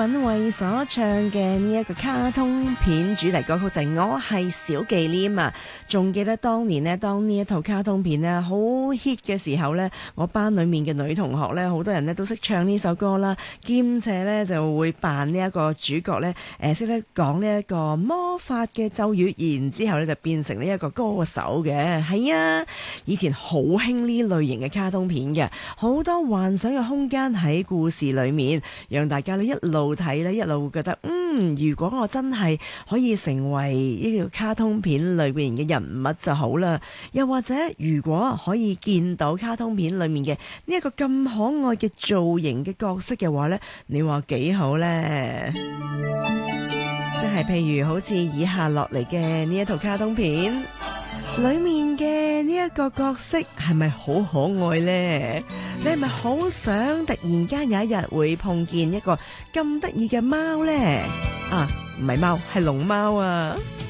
敏慧所唱嘅呢一個卡通片主題歌曲就係我係小忌廉啊！仲記得當年呢，當呢一套卡通片呢好 hit 嘅時候呢，我班裏面嘅女同學呢，好多人呢都識唱呢首歌啦，兼且呢就會扮呢一個主角呢，識得講呢一個魔法嘅咒語，然之後呢就變成呢一個歌手嘅。係啊，以前好興呢類型嘅卡通片嘅，好多幻想嘅空間喺故事裏面，讓大家呢一路睇呢一路會覺得如果我真係可以成為呢個卡通片裏邊嘅人物就好啦。又或者如果可以見到卡通片裏面嘅呢一個咁可愛嘅造型嘅角色嘅話呢，你話幾好呢？即係譬如好似以下落嚟嘅呢一套卡通片裏面嘅呢一個角色係咪好可愛呢？你係咪好想突然間有一日會碰見一個咁得意嘅貓呢？啊，唔係貓，係龍貓啊！